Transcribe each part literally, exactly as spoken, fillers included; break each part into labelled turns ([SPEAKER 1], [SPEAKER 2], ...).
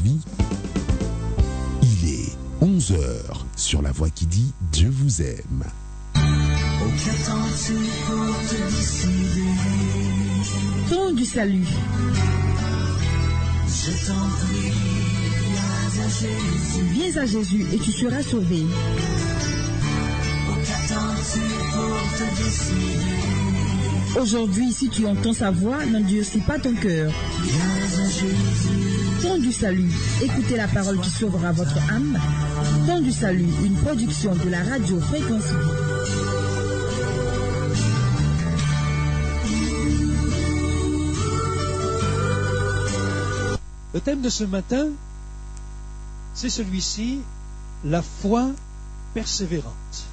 [SPEAKER 1] vie. Il est onze heures sur la voix qui dit Dieu vous aime.
[SPEAKER 2] Ton du salut.
[SPEAKER 3] Je t'en prie, viens à Jésus.
[SPEAKER 2] Viens à Jésus et tu seras sauvé.
[SPEAKER 3] Qu'attends-tu pour te décider?
[SPEAKER 2] Aujourd'hui, si tu entends sa voix, n'endurcis pas ton cœur.
[SPEAKER 3] Viens à Jésus.
[SPEAKER 2] Ton du salut. Écoutez la parole qui sauvera votre âme. Ton du salut, une production de la radio Fréquence Vie.
[SPEAKER 4] Le thème de ce matin, c'est celui-ci, la foi persévérante.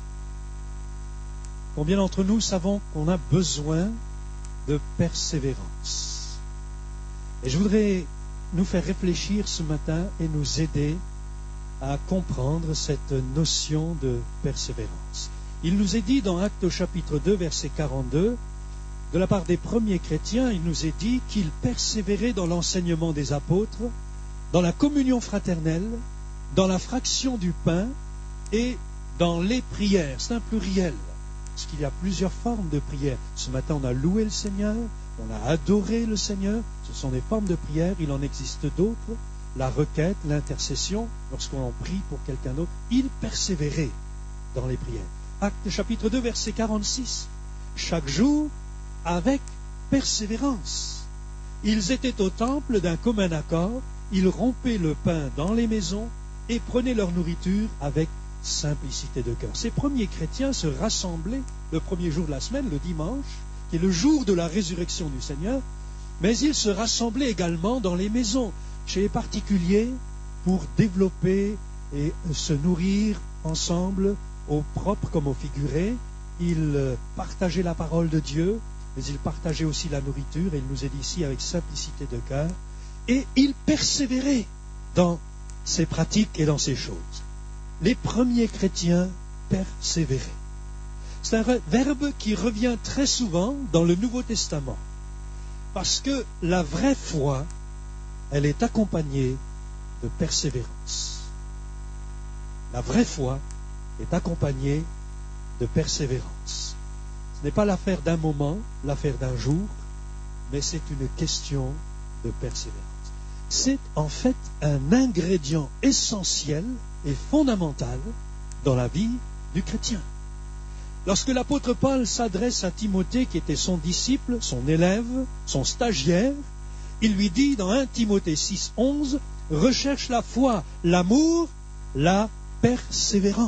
[SPEAKER 4] Combien d'entre nous savons qu'on a besoin de persévérance? Et je voudrais nous faire réfléchir ce matin et nous aider à comprendre cette notion de persévérance. Il nous est dit dans Actes chapitre deux, verset quarante-deux, de la part des premiers chrétiens, il nous est dit qu'ils persévéraient dans l'enseignement des apôtres, dans la communion fraternelle, dans la fraction du pain et dans les prières. C'est un pluriel, parce qu'il y a plusieurs formes de prière. Ce matin, on a loué le Seigneur, on a adoré le Seigneur. Ce sont des formes de prière, il en existe d'autres. La requête, l'intercession, lorsqu'on prie pour quelqu'un d'autre. Ils persévéraient dans les prières. Actes chapitre deux, verset quarante-six. Chaque jour, avec persévérance. Ils étaient au temple d'un commun accord, ils rompaient le pain dans les maisons et prenaient leur nourriture avec simplicité de cœur. Ces premiers chrétiens se rassemblaient le premier jour de la semaine, le dimanche, qui est le jour de la résurrection du Seigneur, mais ils se rassemblaient également dans les maisons, chez les particuliers, pour développer et se nourrir ensemble, au propre comme au figuré. Ils partageaient la parole de Dieu, mais il partageait aussi la nourriture, et il nous est dit ici avec simplicité de cœur, et il persévérait dans ces pratiques et dans ces choses. Les premiers chrétiens persévéraient. C'est un verbe qui revient très souvent dans le Nouveau Testament, parce que la vraie foi, elle est accompagnée de persévérance. La vraie foi est accompagnée de persévérance. Ce n'est pas l'affaire d'un moment, l'affaire d'un jour, mais c'est une question de persévérance. C'est en fait un ingrédient essentiel et fondamental dans la vie du chrétien. Lorsque l'apôtre Paul s'adresse à Timothée, qui était son disciple, son élève, son stagiaire, il lui dit dans premier Timothée six, onze, « Recherche la foi, l'amour, la persévérance. »